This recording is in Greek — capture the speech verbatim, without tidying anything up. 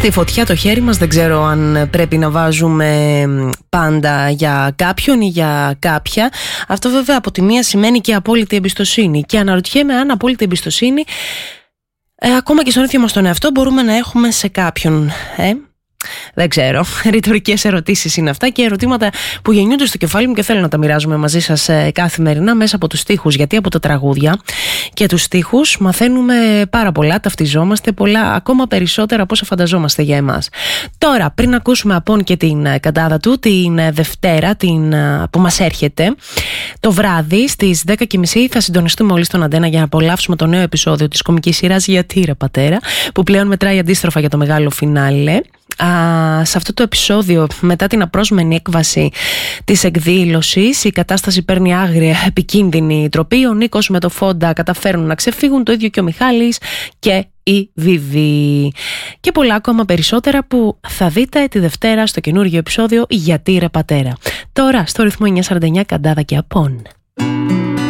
Στη φωτιά το χέρι μας, δεν ξέρω αν πρέπει να βάζουμε πάντα για κάποιον ή για κάποια. Αυτό βέβαια από τη μία σημαίνει και απόλυτη εμπιστοσύνη. Και αναρωτιέμαι αν απόλυτη εμπιστοσύνη ε, ακόμα και στον ίδιο μας τον εαυτό μπορούμε να έχουμε σε κάποιον. Ε? Δεν ξέρω. Ρητορικές ερωτήσεις είναι αυτά και ερωτήματα που γεννιούνται στο κεφάλι μου και θέλω να τα μοιράζουμε μαζί σας καθημερινά μέσα από τους στίχους. Γιατί από τα τραγούδια και τους στίχους μαθαίνουμε πάρα πολλά, ταυτιζόμαστε πολλά, ακόμα περισσότερα από όσα φανταζόμαστε για εμάς. Τώρα, πριν ακούσουμε απόν και την καντάδα του, την Δευτέρα την, που μας έρχεται, το βράδυ στις δέκα και μισή θα συντονιστούμε όλοι στον Αντένα για να απολαύσουμε το νέο επεισόδιο της κομικής σειράς «Γιατί ρε πατέρα», που πλέον μετράει αντίστροφα για το μεγάλο φινάλε. Α, σε αυτό το επεισόδιο, μετά την απρόσμενη έκβαση της εκδήλωσης, η κατάσταση παίρνει άγρια επικίνδυνη τροπή. Ο Νίκος με το Φόντα καταφέρουν να ξεφύγουν, το ίδιο και ο Μιχάλης και η Βιβί. Και πολλά ακόμα περισσότερα που θα δείτε τη Δευτέρα στο καινούργιο επεισόδιο «Γιατί ρε πατέρα». Τώρα στο ρυθμό εννιακόσια σαράντα εννιά, καντάδα και απόν.